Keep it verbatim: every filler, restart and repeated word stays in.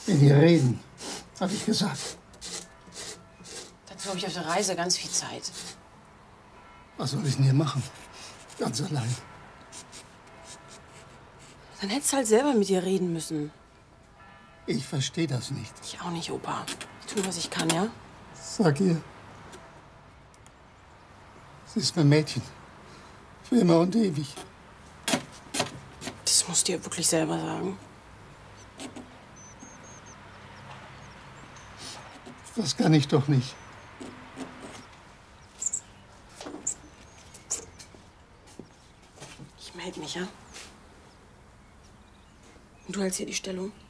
Mit ihr reden, habe ich gesagt. Dazu habe ich auf der Reise ganz viel Zeit. Was soll ich denn hier machen? Ganz allein. Dann hättest du halt selber mit ihr reden müssen. Ich verstehe das nicht. Ich auch nicht, Opa. Ich tue, was ich kann, ja? Sag ihr. Sie ist mein Mädchen. Für immer und ewig. Das musst du ihr wirklich selber sagen. Das kann ich doch nicht. Ich melde mich, ja? Und du hältst hier die Stellung?